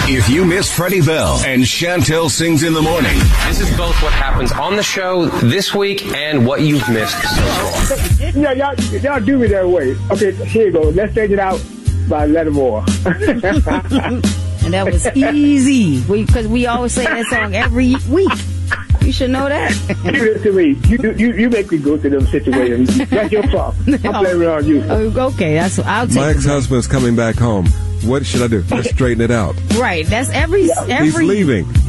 If you missed Freddie Bell and Chantel Sings in the Morning. This is both what happens on the show this week and what you've missed so far. Yeah, y'all do me that way. Okay, here you go. Let's take it out by Lattimore. And that was easy. Because we always say that song every week. You should know that. Give it to me. You make me go through them situations. That's your fault. I'm blaming on you. Okay, that's what I'll take. My ex-husband's coming back home. What should I do? Let's straighten it out. Right. That's every. He's leaving.